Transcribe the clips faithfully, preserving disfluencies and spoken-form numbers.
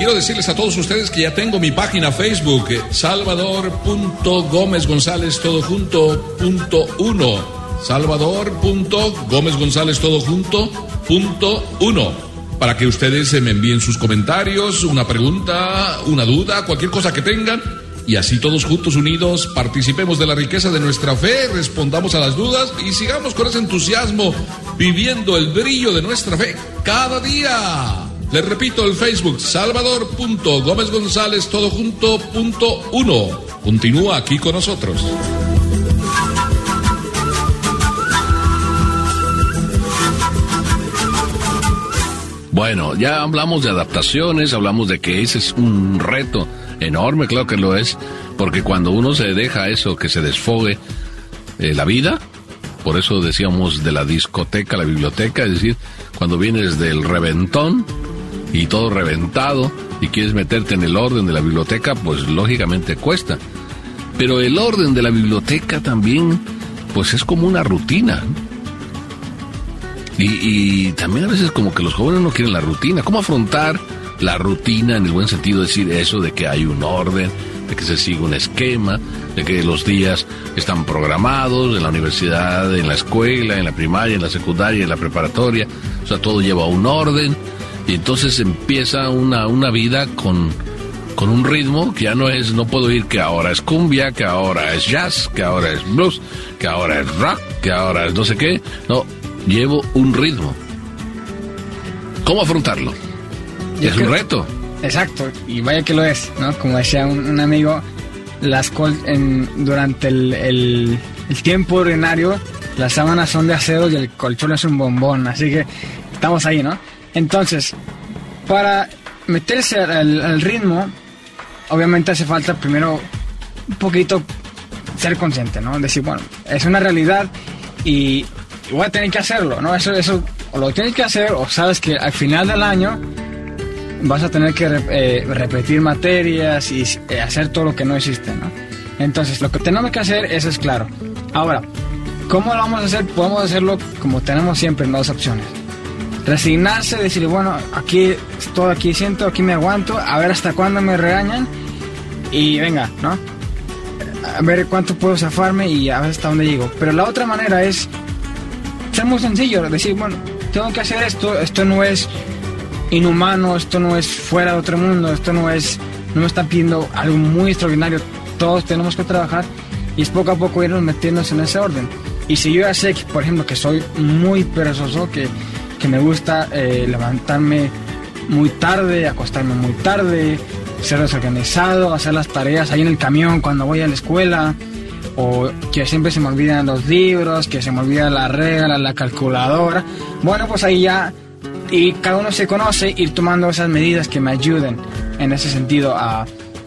quiero decirles a todos ustedes que ya tengo mi página Facebook, Salvador punto Gómez González todo junto punto uno. Salvador punto Gómez González todo junto punto uno. Para que ustedes me envíen sus comentarios, una pregunta, una duda, cualquier cosa que tengan. Y así todos juntos, unidos, participemos de la riqueza de nuestra fe, respondamos a las dudas y sigamos con ese entusiasmo viviendo el brillo de nuestra fe cada día. Les repito, el Facebook, Salvador punto Gómez González todo junto punto uno. Continúa aquí con nosotros. Bueno, ya hablamos de adaptaciones, hablamos de que ese es un reto enorme, claro que lo es, porque cuando uno se deja eso, que se desfogue eh, la vida, por eso decíamos de la discoteca a la biblioteca, es decir, cuando vienes del reventón y todo reventado y quieres meterte en el orden de la biblioteca, pues lógicamente cuesta. Pero el orden de la biblioteca también, pues es como una rutina. Y, y también a veces como que los jóvenes no quieren la rutina. ¿Cómo afrontar la rutina en el buen sentido? Decir eso de que hay un orden, de que se sigue un esquema, de que los días están programados en la universidad, en la escuela, en la primaria, en la secundaria, en la preparatoria. O sea, todo lleva un orden. Y entonces empieza una, una vida con, con un ritmo que ya no es, no puedo ir que ahora es cumbia, que ahora es jazz, que ahora es blues, que ahora es rock, que ahora es no sé qué. No, llevo un ritmo. ¿Cómo afrontarlo? Yo es creo, un reto. Exacto, y vaya que lo es, ¿no? Como decía un, un amigo, las col en, durante el, el, el tiempo ordinario, las sábanas son de acero y el colchón es un bombón, así que estamos ahí, ¿no? Entonces, para meterse al, al ritmo, obviamente hace falta primero un poquito ser consciente, ¿no? Decir, bueno, es una realidad y, y voy a tener que hacerlo, ¿no? Eso, eso, o lo tienes que hacer, o sabes que al final del año vas a tener que eh, repetir materias y eh, hacer todo lo que no existe, ¿no? Entonces, lo que tenemos que hacer, eso es claro. Ahora, ¿cómo lo vamos a hacer? Podemos hacerlo como tenemos siempre en dos opciones. Resignarse, decir, bueno, aquí estoy, aquí siento, aquí me aguanto, a ver hasta cuándo me regañan y venga, ¿no? A ver cuánto puedo zafarme y a ver hasta dónde llego. Pero la otra manera es ser muy sencillo, decir, bueno, tengo que hacer esto, esto no es inhumano, esto no es fuera de otro mundo, esto no es, no me está pidiendo algo muy extraordinario, todos tenemos que trabajar y es poco a poco irnos metiéndonos en ese orden. Y si yo ya sé, que, por ejemplo, que soy muy perezoso, que que me gusta eh, levantarme muy tarde, acostarme muy tarde, ser desorganizado, hacer las tareas ahí en el camión cuando voy a la escuela, o que siempre se me olvidan los libros, que se me olvida la regla, la calculadora. Bueno, pues ahí ya, y cada uno se conoce, ir tomando esas medidas que me ayuden en ese sentido a,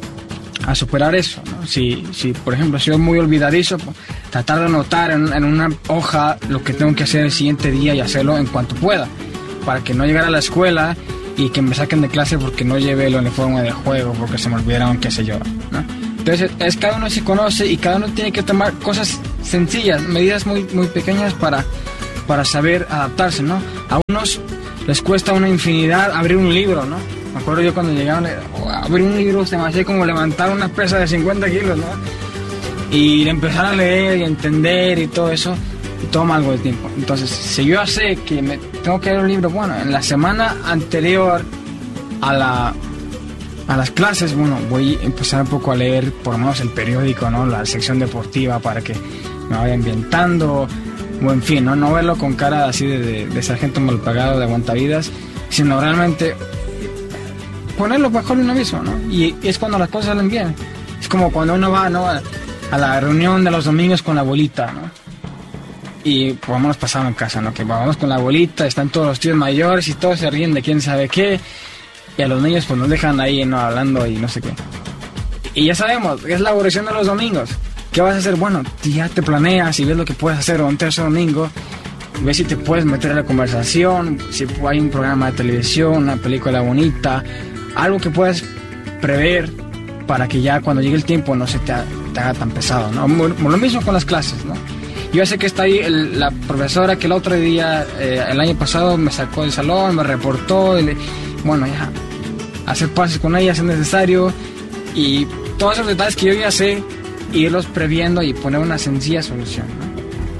a superar eso, ¿no? Si, si, por ejemplo, si soy muy olvidadizo, pues, tratar de anotar en, en una hoja lo que tengo que hacer el siguiente día y hacerlo en cuanto pueda, para que no llegara a la escuela y que me saquen de clase porque no llevé el uniforme de juego, porque se me olvidaron, qué sé yo, ¿no? Entonces, es cada uno se conoce y cada uno tiene que tomar cosas sencillas, medidas muy, muy pequeñas para, para saber adaptarse, ¿no? A unos les cuesta una infinidad abrir un libro, ¿no? Me acuerdo yo cuando llegaban a abrir un libro, se me hacía como levantar una pesa de cincuenta kilos, ¿no? Y empezar a leer y entender y todo eso, y toma algo de tiempo. Entonces, si yo ya sé que me tengo que leer un libro, bueno, en la semana anterior a la a las clases, bueno, voy a empezar un poco a leer por lo menos el periódico, ¿no? La sección deportiva para que me vaya ambientando, o en fin, ¿no? No verlo con cara así de, de, de sargento mal pagado, de aguantavidas, sino realmente ponerlo mejor en uno mismo, ¿no? Y, y es cuando las cosas salen bien. Es como cuando uno va, ¿no? A, a la reunión de los domingos con la abuelita, ¿no? Y por lo menos pasaba en casa, ¿no? Que vamos con la abuelita, están todos los tíos mayores y todos se ríen de quién sabe qué. Y a los niños pues nos dejan ahí, ¿no? Hablando y no sé qué. Y ya sabemos, es la aburrición de los domingos. ¿Qué vas a hacer? Bueno, ya te planeas y ves lo que puedes hacer un tercer domingo. Ves si te puedes meter en la conversación, si hay un programa de televisión, una película bonita, algo que puedas prever para que ya cuando llegue el tiempo no se te, ha, te haga tan pesado, ¿no? Lo mismo con las clases, ¿no? Yo sé que está ahí el, la profesora que el otro día, eh, el año pasado me sacó del salón, me reportó, y le, bueno, ya, hacer pases con ellas si es necesario, y todos esos detalles que yo ya sé, irlos previendo y poner una sencilla solución, ¿no?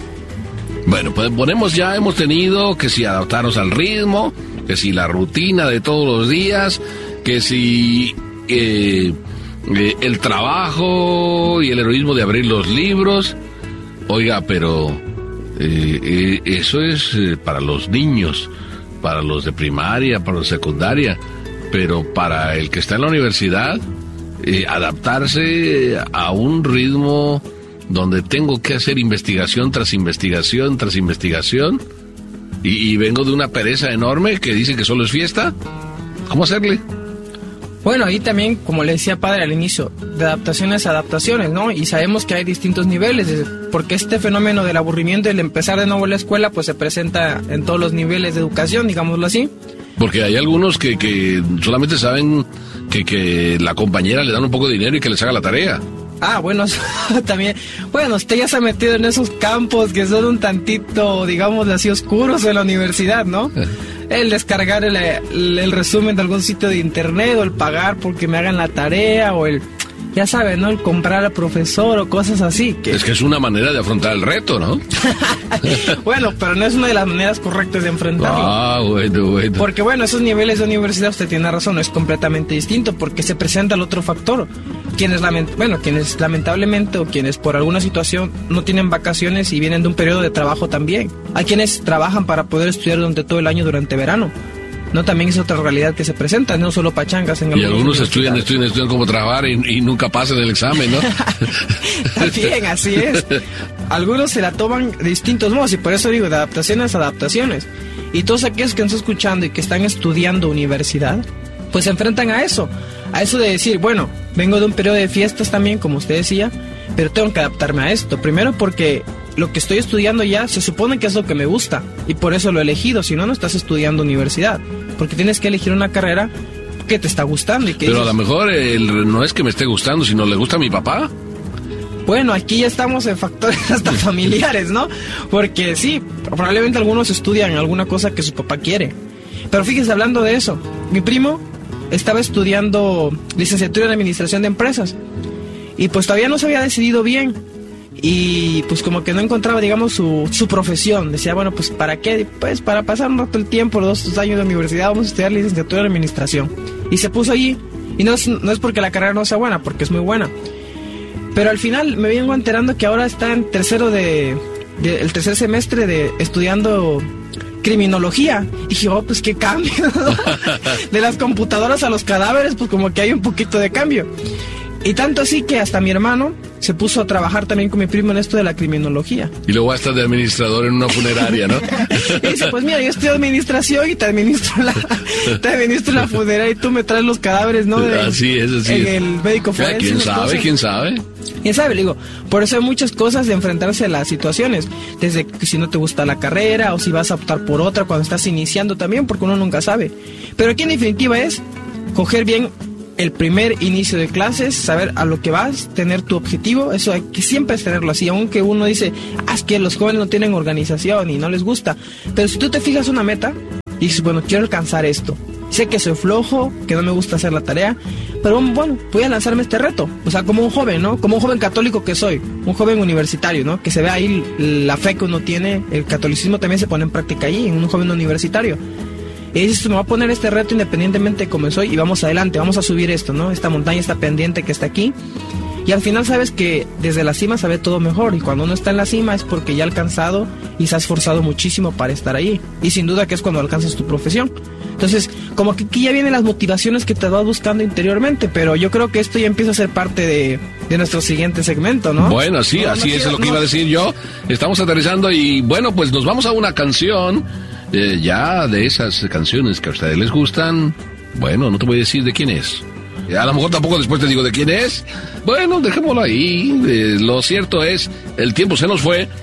Bueno, pues ponemos ya, hemos tenido que si adaptarnos al ritmo, que si la rutina de todos los días, que si eh, eh, el trabajo y el heroísmo de abrir los libros. Oiga, pero eh, eh, eso es eh, para los niños, para los de primaria, para los de secundaria, pero para el que está en la universidad, eh, adaptarse a un ritmo donde tengo que hacer investigación tras investigación tras investigación, y, y vengo de una pereza enorme que dice que solo es fiesta. ¿Cómo hacerle? Bueno, ahí también, como le decía padre al inicio, de adaptaciones a adaptaciones, ¿no? Y sabemos que hay distintos niveles, porque este fenómeno del aburrimiento y el empezar de nuevo la escuela, pues se presenta en todos los niveles de educación, digámoslo así. Porque hay algunos que, que solamente saben que, que la compañera le dan un poco de dinero y que les haga la tarea. Ah, bueno, también, bueno, usted ya se ha metido en esos campos que son un tantito, digamos así, oscuros en la universidad, ¿no? El descargar el, el, el resumen de algún sitio de internet, o el pagar porque me hagan la tarea, o el, ya saben, ¿no? El comprar al profesor o cosas así. Que... Es que es una manera de afrontar el reto, ¿no? Bueno, pero no es una de las maneras correctas de enfrentarlo. Ah, bueno, bueno. Porque bueno, esos niveles de universidad, usted tiene razón, es completamente distinto, porque se presenta el otro factor. Quienes, lament bueno, quienes lamentablemente o quienes por alguna situación no tienen vacaciones y vienen de un periodo de trabajo también. Hay quienes trabajan para poder estudiar durante todo el año durante verano. No, también es otra realidad que se presenta, no solo pachangas. En y algunos estudian, estudian, estudian como trabajar y, y nunca pasan el examen, ¿no? También, así es. Algunos se la toman de distintos modos, y por eso digo, de adaptaciones a adaptaciones. Y todos aquellos que nos están escuchando y que están estudiando universidad, pues se enfrentan a eso. A eso de decir, bueno, vengo de un periodo de fiestas también, como usted decía, pero tengo que adaptarme a esto. Primero porque lo que estoy estudiando ya se supone que es lo que me gusta, y por eso lo he elegido. Si no, no estás estudiando universidad, porque tienes que elegir una carrera que te está gustando. Y que pero dices, a lo mejor el, no es que me esté gustando, sino le gusta a mi papá. Bueno, aquí ya estamos en factores hasta familiares, ¿no? Porque sí, probablemente algunos estudian alguna cosa que su papá quiere. Pero fíjese, hablando de eso, mi primo estaba estudiando licenciatura en Administración de Empresas, y pues todavía no se había decidido bien, y pues como que no encontraba, digamos, su, su profesión. Decía, bueno, pues ¿para qué? Pues para pasar un rato el tiempo, los dos años de universidad, vamos a estudiar licenciatura en Administración. Y se puso allí, y no es, no es porque la carrera no sea buena, porque es muy buena. Pero al final me vengo enterando que ahora está en tercero de, de el tercer semestre de estudiando criminología. Y dije, oh, pues qué cambio, ¿no? De las computadoras a los cadáveres, pues como que hay un poquito de cambio. Y tanto así que hasta mi hermano se puso a trabajar también con mi primo en esto de la criminología. Y luego hasta de administrador en una funeraria, ¿no? Y dice, pues mira, yo estudio administración y te administro la, te administro la funeraria, y tú me traes los cadáveres, ¿no? De, así es, así en es. el médico forense. ¿Quién sabe? Cosas. ¿Quién sabe? ¿Quién sabe? Le digo, por eso hay muchas cosas de enfrentarse a las situaciones. Desde que si no te gusta la carrera, o si vas a optar por otra cuando estás iniciando también, porque uno nunca sabe. Pero aquí en definitiva es coger bien el primer inicio de clases, saber a lo que vas, tener tu objetivo. Eso hay que siempre es tenerlo así, aunque uno dice, ah, es que los jóvenes no tienen organización y no les gusta. Pero si tú te fijas una meta y dices, bueno, quiero alcanzar esto, sé que soy flojo, que no me gusta hacer la tarea, pero bueno, voy a lanzarme este reto. O sea, como un joven, ¿no? Como un joven católico que soy, un joven universitario, ¿no? Que se ve ahí la fe que uno tiene, el catolicismo también se pone en práctica ahí, en un joven universitario. Y dices, me voy a poner este reto independientemente de cómo soy, y vamos adelante, vamos a subir esto, ¿no? Esta montaña, esta pendiente que está aquí. Y al final sabes que desde la cima se ve todo mejor, y cuando uno está en la cima es porque ya ha alcanzado y se ha esforzado muchísimo para estar ahí. Y sin duda que es cuando alcanzas tu profesión. Entonces, como que aquí ya vienen las motivaciones que te vas buscando interiormente, pero yo creo que esto ya empieza a ser parte de, de nuestro siguiente segmento, ¿no? Bueno, sí, no, así no, es no, lo que no. iba a decir yo. Estamos aterrizando y bueno, pues nos vamos a una canción. Eh, ya de esas canciones que a ustedes les gustan, bueno, no te voy a decir de quién es. Eh, a lo mejor tampoco después te digo de quién es. Bueno, dejémoslo ahí. Eh, lo cierto es, el tiempo se nos fue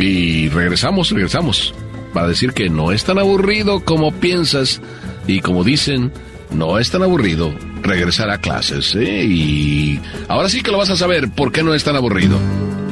y regresamos, regresamos. Para decir que no es tan aburrido como piensas y como dicen, no es tan aburrido regresar a clases. ¿eh? Y ahora sí que lo vas a saber por qué no es tan aburrido.